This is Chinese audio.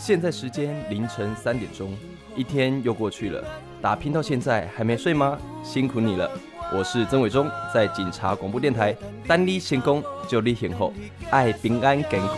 现在时间凌晨3点钟，一天又过去了，打拼到现在还没睡吗？辛苦你了。我是曾伟忠，在警察广播电台，等你成功就你幸福，爱平安健康